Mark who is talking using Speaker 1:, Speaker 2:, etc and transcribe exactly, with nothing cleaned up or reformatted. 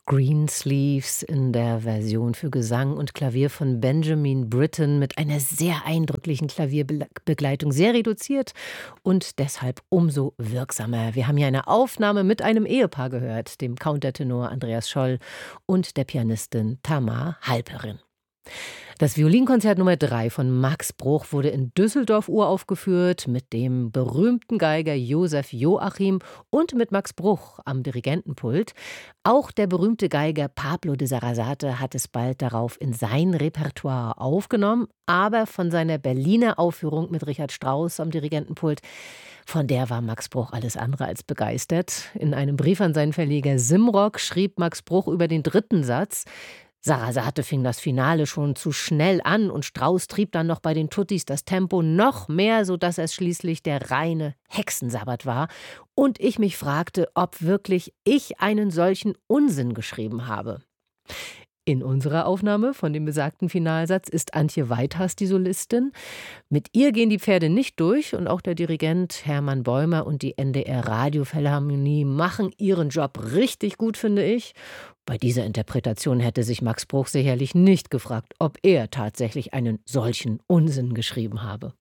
Speaker 1: Greensleeves in der Version für Gesang und Klavier von Benjamin Britten mit einer sehr eindrücklichen Klavierbegleitung, sehr reduziert und deshalb umso wirksamer. Wir haben hier eine Aufnahme mit einem Ehepaar gehört, dem Countertenor Andreas Scholl und der Pianistin Tamar Halperin. Das Violinkonzert Nummer drei von Max Bruch wurde in Düsseldorf uraufgeführt mit dem berühmten Geiger Josef Joachim und mit Max Bruch am Dirigentenpult. Auch der berühmte Geiger Pablo de Sarasate hat es bald darauf in sein Repertoire aufgenommen, aber von seiner Berliner Aufführung mit Richard Strauss am Dirigentenpult, von der war Max Bruch alles andere als begeistert. In einem Brief an seinen Verleger Simrock schrieb Max Bruch über den dritten Satz: Sarasate fing das Finale schon zu schnell an und Strauss trieb dann noch bei den Tuttis das Tempo noch mehr, sodass es schließlich der reine Hexensabbat war und ich mich fragte, ob wirklich ich einen solchen Unsinn geschrieben habe. In unserer Aufnahme von dem besagten Finalsatz ist Antje Weithas die Solistin. Mit ihr gehen die Pferde nicht durch und auch der Dirigent Hermann Bäumer und die N D R-Radiophilharmonie machen ihren Job richtig gut, finde ich. Bei dieser Interpretation hätte sich Max Bruch sicherlich nicht gefragt, ob er tatsächlich einen solchen Unsinn geschrieben habe.